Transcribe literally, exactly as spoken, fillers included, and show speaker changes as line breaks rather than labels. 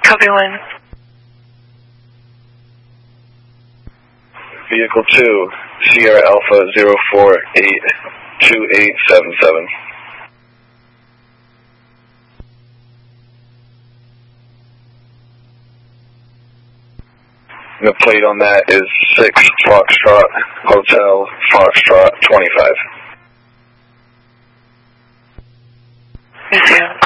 Copy one.
Vehicle two, Sierra Alpha zero four eight two eight seven seven. The plate on that is six Foxtrot Hotel Foxtrot twenty-five.
Thank you.